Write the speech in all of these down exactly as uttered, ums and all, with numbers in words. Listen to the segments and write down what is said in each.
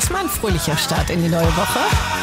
Erstmal ein fröhlicher Start in die neue Woche.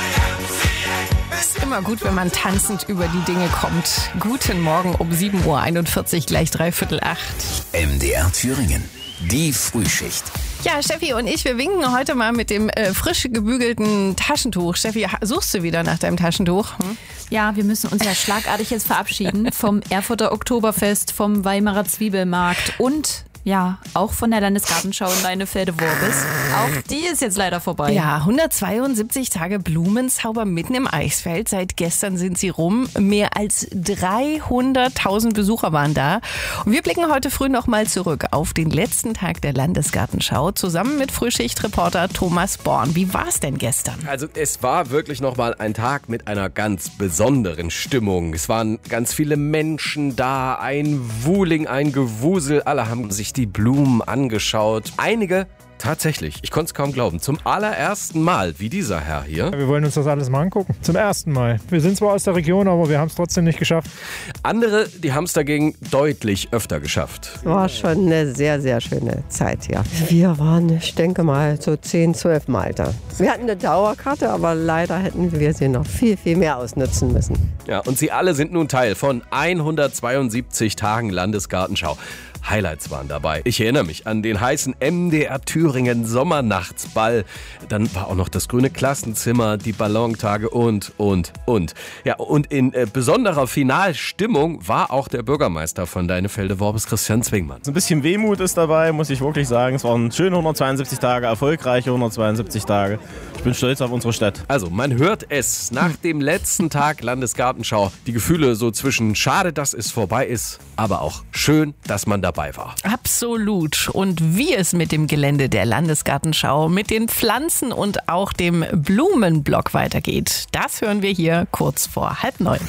Ist immer gut, wenn man tanzend über die Dinge kommt. Guten Morgen um sieben Uhr einundvierzig, gleich dreiviertel acht. M D R Thüringen, die Frühschicht. Ja, Steffi und ich, wir winken heute mal mit dem äh, frisch gebügelten Taschentuch. Steffi, suchst du wieder nach deinem Taschentuch? Hm? Ja, wir müssen uns ja schlagartig jetzt verabschieden vom Erfurter Oktoberfest, vom Weimarer Zwiebelmarkt und ja, auch von der Landesgartenschau in Leinefelde-Worbis. Auch die ist jetzt leider vorbei. Ja, hundertzweiundsiebzig Tage Blumenzauber mitten im Eichsfeld. Seit gestern sind sie rum. Mehr als dreihunderttausend Besucher waren da. Und wir blicken heute früh nochmal zurück auf den letzten Tag der Landesgartenschau zusammen mit Frühschichtreporter Thomas Born. Wie war es denn gestern? Also es war wirklich nochmal ein Tag mit einer ganz besonderen Stimmung. Es waren ganz viele Menschen da, ein Wuhling, ein Gewusel. Alle haben sich die Blumen angeschaut. Einige tatsächlich, ich konnte es kaum glauben, zum allerersten Mal, wie dieser Herr hier. Wir wollen uns das alles mal angucken. Zum ersten Mal. Wir sind zwar aus der Region, aber wir haben es trotzdem nicht geschafft. Andere, die haben es dagegen deutlich öfter geschafft. War schon eine sehr, sehr schöne Zeit, ja. Wir waren, ich denke mal, so zehn, zwölf Mal da. Wir hatten eine Dauerkarte, aber leider hätten wir sie noch viel, viel mehr ausnutzen müssen. Ja, und sie alle sind nun Teil von hundertzweiundsiebzig Tagen Landesgartenschau. Highlights waren dabei. Ich erinnere mich an den heißen M D R Thüringen Sommernachtsball. Dann war auch noch das grüne Klassenzimmer, die Ballontage und, und, und. Ja, und in äh, besonderer Finalstimmung war auch der Bürgermeister von Leinefelde-Worbis, Christian Zwingmann. Ein bisschen Wehmut ist dabei, muss ich wirklich sagen. Es waren schöne hundertzweiundsiebzig Tage, erfolgreiche hundertzweiundsiebzig Tage. Ich bin stolz auf unsere Stadt. Also, man hört es nach dem letzten Tag Landesgartenschau. Die Gefühle so zwischen schade, dass es vorbei ist, aber auch schön, dass man dabei war. Absolut. Und wie es mit dem Gelände der Landesgartenschau, mit den Pflanzen und auch dem Blumenblock weitergeht, das hören wir hier kurz vor halb neun.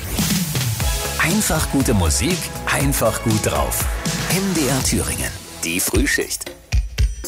Einfach gute Musik, einfach gut drauf. M D R Thüringen, die Frühschicht.